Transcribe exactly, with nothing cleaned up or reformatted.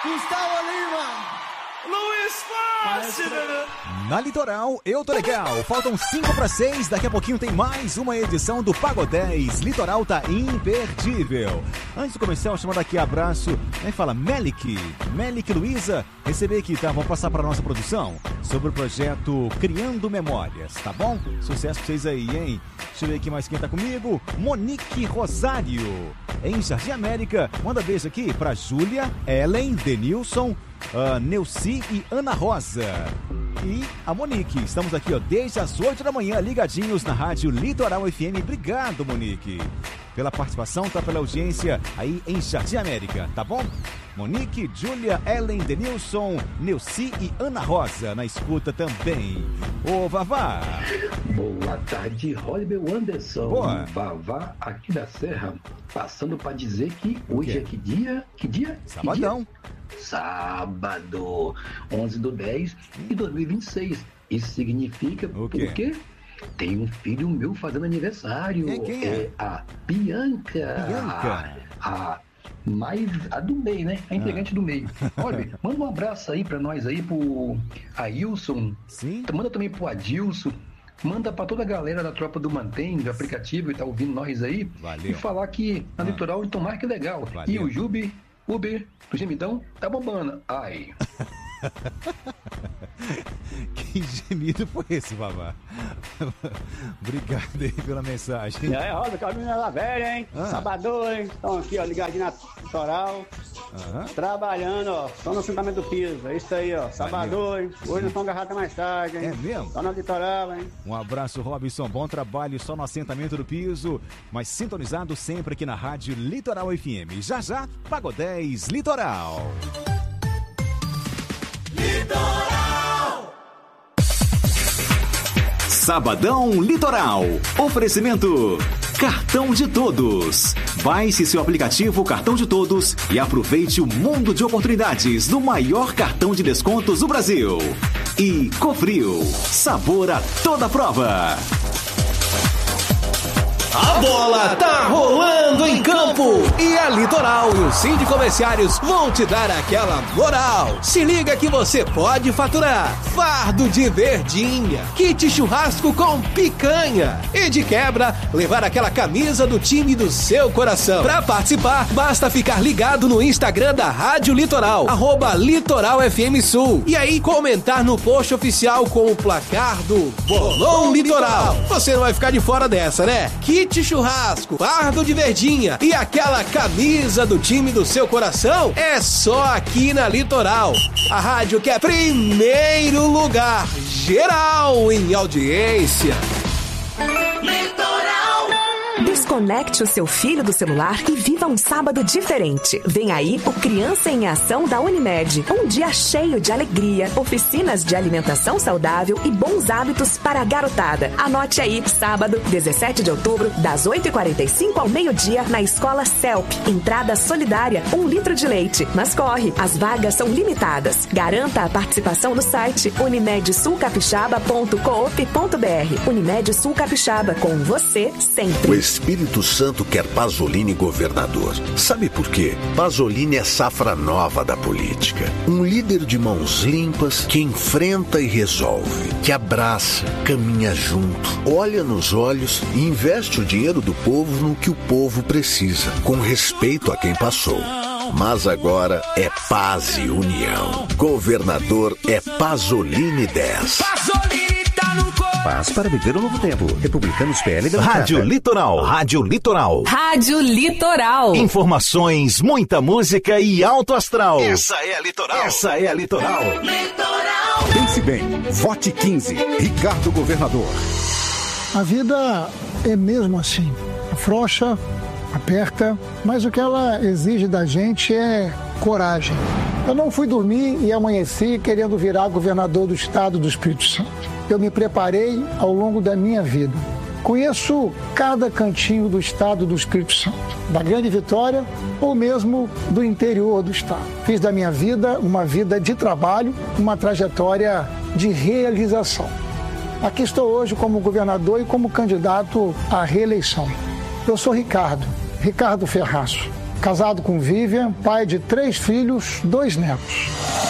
Gustavo Lima, Luiz Fácil. Na Litoral, eu tô legal. Faltam cinco para seis. Daqui a pouquinho tem mais uma edição do Pagodez. Litoral tá imperdível. Antes do comercial, chamando aqui abraço. Aí fala Melik, Melik Luiza. Receber aqui, tá? Vamos passar para nossa produção sobre o projeto Criando Memórias, tá bom? Sucesso pra vocês aí, hein? Deixa eu ver aqui mais quem tá comigo. Monique Rosário, em Jardim América. Manda beijo aqui pra Júlia, Ellen, Denilson, uh, Neuci e Ana Rosa. E a Monique, estamos aqui ó, desde as oito da manhã, ligadinhos na rádio Litoral F M. Obrigado, Monique, pela participação, tá? Pela audiência aí em Jardim América, tá bom? Monique, Júlia, Ellen, Denilson, Neuci e Ana Rosa na escuta também. Ô, Vavá. Boa tarde, Holibel Anderson. Boa. Vavá aqui da Serra, passando para dizer que hoje é que dia? Que dia? Sabadão. Que dia? Sábado, onze do dez de dois mil e vinte e seis. Isso significa o quê? Porque tem um filho meu fazendo aniversário. É, quem é? É a Bianca. Bianca. A, a mais a do meio, né? A integrante ah. do meio. Olha, manda um abraço aí pra nós aí, pro Ailson. Sim. Manda também pro Adilson. Manda pra toda a galera da Tropa do Mantém, do aplicativo, que tá ouvindo nós aí. Valeu. E falar que na ah. Litoral de Tomar que legal. Valeu. E o Jubi, Uber, do Gemidão, tá bombando. Ai. Que gemido foi esse, Vavá? Obrigado aí pela mensagem. E aí, Roda, Carolina da Velha, hein? Ah. Sabadão, hein? Estão aqui, ó, ligadinho na Litoral. Uhum. Trabalhando, ó. Só no assentamento do piso. É isso aí, ó. Sabadão, hein? Hoje nós estamos agarrados mais tarde, hein? É mesmo? Só na Litoral, hein? Um abraço, Robson. Bom trabalho só no assentamento do piso, mas sintonizado sempre aqui na rádio Litoral F M. Já já, Pagodez Litoral. Litoral. Sabadão Litoral. Oferecimento Cartão de Todos. Baixe seu aplicativo Cartão de Todos e aproveite o mundo de oportunidades do maior cartão de descontos do Brasil. E Cofrio, sabor a toda prova. A bola tá rolando em campo e a Litoral e o Cindy Comerciários vão te dar aquela moral. Se liga que você pode faturar fardo de verdinha, kit churrasco com picanha e de quebra levar aquela camisa do time do seu coração. Pra participar, basta ficar ligado no Instagram da Rádio Litoral, arroba Litoral F M Sul, e aí comentar no post oficial com o placar do Bolão Litoral. Você não vai ficar de fora dessa, né? Kit churrasco, fardo de verdinha e aquela camisa do time do seu coração é só aqui na Litoral. A rádio que é primeiro lugar geral em audiência. Desconecte o seu filho do celular e viva um sábado diferente. Vem aí o Criança em Ação da Unimed. Um dia cheio de alegria, oficinas de alimentação saudável e bons hábitos para a garotada. Anote aí, sábado, dezessete de outubro, das oito e quarenta e cinco ao meio-dia, na Escola CELP. Entrada solidária, um litro de leite. Mas corre, as vagas são limitadas. Garanta a participação no site unimed sul capixaba ponto coop ponto br. Unimed Sul Capixaba, com você sempre. O Espírito Santo quer Pasolini governador. Sabe por quê? Pasolini é safra nova da política. Um líder de mãos limpas que enfrenta e resolve, que abraça, caminha junto, olha nos olhos e investe o dinheiro do povo no que o povo precisa, com respeito a quem passou. Mas agora é paz e união. Governador é Pasolini dez. Pasolini tá no corpo. Paz para viver o novo tempo. Republicanos, P L, Democrata. Rádio Litoral. Rádio Litoral. Rádio Litoral. Informações, muita música e alto astral. Essa é a Litoral. Essa é a Litoral. Litoral. Pense bem. Vote quinze. Ricardo Governador. A vida é mesmo assim. Afrouxa, aperta, mas o que ela exige da gente é coragem. Eu não fui dormir e amanheci querendo virar governador do estado do Espírito Santo. Eu me preparei ao longo da minha vida. Conheço cada cantinho do estado do Espírito Santo, da Grande Vitória ou mesmo do interior do estado. Fiz da minha vida uma vida de trabalho, uma trajetória de realização. Aqui estou hoje como governador e como candidato à reeleição. Eu sou Ricardo, Ricardo Ferraço. casado com Vivian, pai de três filhos, dois netos.